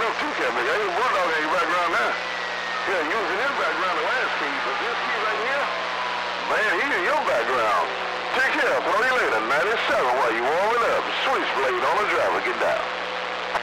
enough too, Captain. I ain't Bulldog in your background now. Yeah, you was in his background the last key, but this key right here, man, he in your background. Take care. Call you later. 97 while you warming up. Switchblade on the driver. Get down.